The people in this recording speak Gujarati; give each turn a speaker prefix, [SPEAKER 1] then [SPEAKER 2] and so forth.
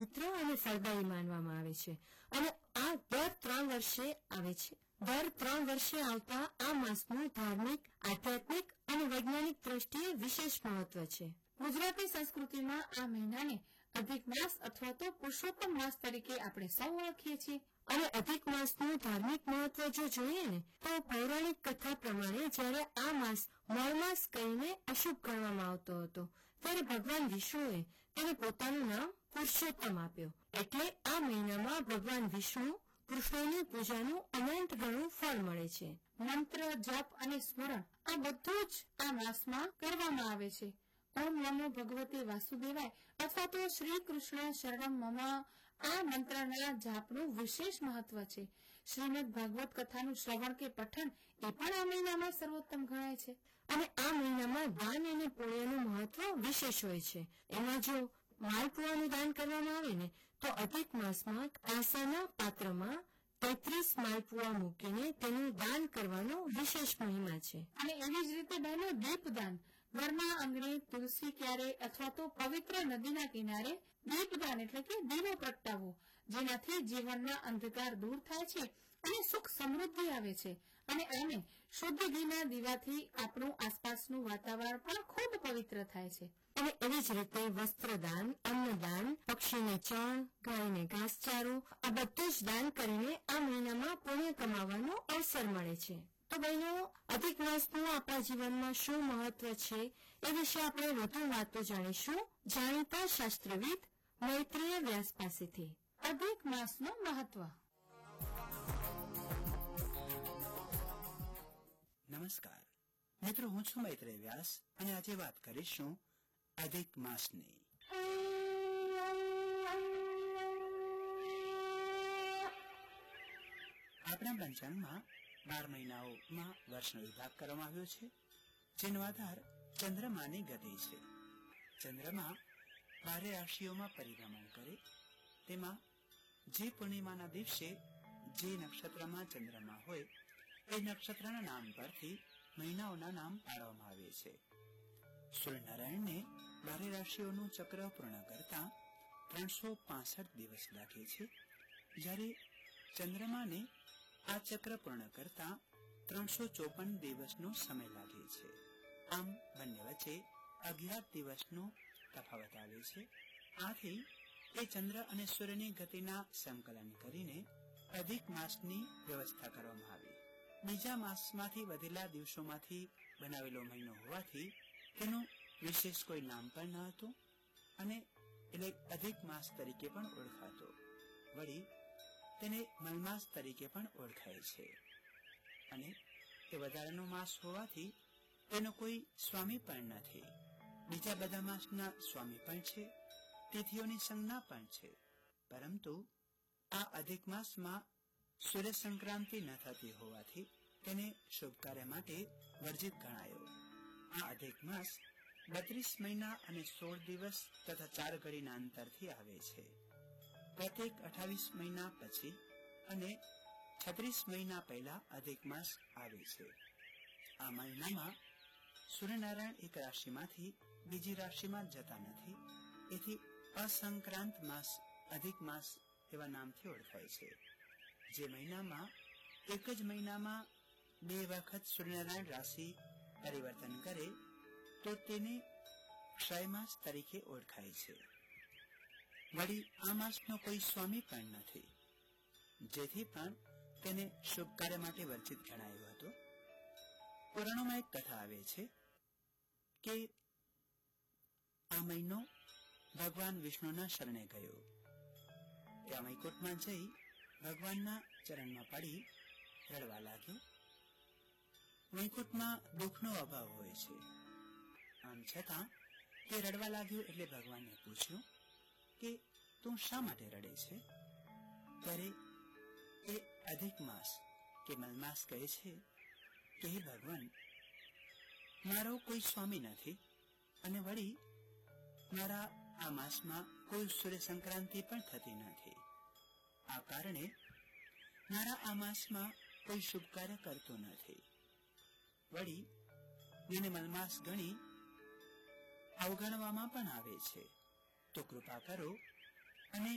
[SPEAKER 1] પવિત્ર અને ફળદાયી માનવામાં આવે છે અને આ દર 3 વર્ષે આવે છે. દર 3 વર્ષે આવતા આ માસનું ધાર્મિક, આધ્યાત્મિક અને વૈજ્ઞાનિક દ્રષ્ટિએ વિશેષ મહત્વ છે.
[SPEAKER 2] ગુજરાતી સંસ્કૃતિમાં આ મહિનાને અધિક માસ અથવા તો પુરુષોત્તમ માસ તરીકે આપણે સૌ ઓળખીએ છીએ.
[SPEAKER 1] અને અધિક માસનું ધાર્મિક મહત્વ જો જોઈએ ને તો પૌરાણિક કથા પ્રમાણે જ્યારે આ માસ મળમાસ કહીને અશુભ ગણવામાં આવતો હતો ત્યારે ભગવાન વિષ્ણુએ તેને પોતાનું નામ પુરુષોત્તમ આપ્યો. એટલે આ મહિનામાં ભગવાન વિષ્ણુ કૃષ્ણની પૂજાનું અનંત ઘણું ફળ મળે છે.
[SPEAKER 2] મંત્ર, જપ અને સ્મરણ આ બધું જ આ માસમાં કરવામાં આવે છે. ઓમ નમો ભગવતે વાસુદેવાય અથવા તો શ્રી કૃષ્ણ શરણમ મમ આ મંત્રના જાપનું વિશેષ મહત્વ છે. શ્રીમદ ભાગવત કથાનું શ્રવણ કે પઠન એ પણ આ મહિનામાં સર્વોત્તમ ગણાય છે.
[SPEAKER 1] અને આ મહિનામાં દાન અને પુણ્યનું મહત્વ વિશેષ હોય છે. એમાં જો માલપુઆનું દાન કરવામાં આવે ને તો અધિક માસમાં કાંસાના પાત્રમાં 33 માલપુઆ મૂકીને તેનું દાન કરવાનો વિશેષ મહિમા છે.
[SPEAKER 2] અને એવી જ રીતે બહેનો દીપદાન ઘરના આંગણે તુલસી ક્યારે અથવા તો પવિત્ર નદીના કિનારે દીપદાન એટલે કે દીવો પ્રગટાવવો, જેનાથી જીવનના અંધકાર દૂર થાય છે અને સુખ સમૃદ્ધિ આવે છે. અને આને શુદ્ધ ઘીના દીવાથી આપણું આસપાસનું વાતાવરણ પણ ખૂબ પવિત્ર થાય છે.
[SPEAKER 1] અને એવી જ રીતે વસ્ત્રદાન, અન્નદાન, પક્ષીને ચણ, ગાયને ઘાસચારો આ બધું જ દાન કરીને આ મહિનામાં પુણ્ય કમાવાનો અવસર મળે છે. તો બહેનો, અધિક માસનું આપણા જીવનમાં શું મહત્વ છે એ વિશે આપણે વધુ વાતો જાણીશું જાણીતા શાસ્ત્રવિદ મૈત્રેય વ્યાસ પાસેથી.
[SPEAKER 2] અધિક માસનું મહત્વ.
[SPEAKER 3] નમસ્કાર મિત્રો, હું છું મૈત્રેય વ્યાસ અને આજે વાત કરીશું અધિક માસની. આપણા પંચાંગમાં 12 મહિનાઓમાં વર્ષનો વિભાગ કરવામાં આવ્યો છે, જેનો આધાર ચંદ્રમાની ગતિ છે. ચંદ્રમા 12 રાશિઓમાં પરિભ્રમણ કરે તેમાં જે પૂર્ણિમાના દિવસે જે નક્ષત્રમાં ચંદ્રમા હોય એ નક્ષત્રના નામ પરથી મહિનાઓના નામ પાડવામાં આવે છે. સૂર્યનારાયણને 12 રાશિઓનું ચક્ર પૂર્ણ કરતા 365 દિવસ લાગે છે, જ્યારે ચંદ્રમાને આ ચક્ર પૂર્ણ કરતા 354 દિવસનો સમય લાગે છે. આમ બંને વચ્ચે 11 દિવસનો તફાવત આવે છે. આથી એ ચંદ્ર અને સૂર્યની ગતિના સંકલન કરીને અધિક માસની વ્યવસ્થા કરવામાં આવી. બીજા માસમાંથી વધેલા દિવસોમાંથી બનાવેલો મહિનો હોવાથી તેનું વિશેષ કોઈ નામ પણ ન હતું અને એટલે અધિક માસ તરીકે પણ ઓળખાતો. વળી તેને મલમાસ તરીકે પણ ઓળખાય છે અને તે વધારાનો માસ હોવાથી તેનો કોઈ સ્વામી પણ નથી. બીજા બધા માસના સ્વામી પણ છે, તિથિઓની સંજ્ઞા પણ છે, પરંતુ આ અધિક માસમાં સૂર્ય સંક્રાંતિ ન થતી હોવાથી તેને શુભ કાર્ય માટે વર્જિત ગણાયો. આ અધિક માસ 32 મહિના અને 16 દિવસ તથા 4 ઘડીના અંતરથી આવે છે. પ્રત્યેક 28 મહિના પછી અને 36 મહિના પહેલા અધિક માસ આવે છે. આ મહિનામાં સૂર્યનારાયણ એક રાશિમાંથી બીજી રાશિમાં જતા નથી, એથી અસંક્રાંત માસ અધિક માસ એવા નામથી ઓળખાય છે. જે મહિનામાં એક જ મહિનામાં 2 વખત સૂર્યનારાયણ રાશિ પરિવર્તન કરે તો તેને ક્ષય માસ તરીકે ઓળખાય છે. વળી આ માસનો કોઈ સ્વામી પણ નથી, જેથી પણ તેને શુભ કાર્ય માટે વર્જિત ગણાયો હતો. પુરાણોમાં એક કથા આવે છે કે આ મહિનો ભગવાન વિષ્ણુના શરણે ગયો. ત્યાં વૈકુંઠમાં જઈ ભગવાનના ચરણમાં પડી રડવા લાગ્યો. વૈકુંઠમાં દુઃખનો અભાવ હોય છે, આમ છતાં તે રડવા લાગ્યો એટલે ભગવાનને પૂછ્યું કે તું શા માટે રડે છે? ત્યારે એ અધિક માસ કે મલમાસ કહે છે કે હે ભગવાન, મારો કોઈ સ્વામી નથી અને વળી મારા આ માસમાં કોઈ સૂર્ય સંક્રાંતિ પણ થતી નથી. આ કારણે મારા આ માસમાં કોઈ શુભ કાર્ય કરતો નથી. વળી મને મલમાસ ગણી અવગણવામાં પણ આવે છે, તો કૃપા કરો અને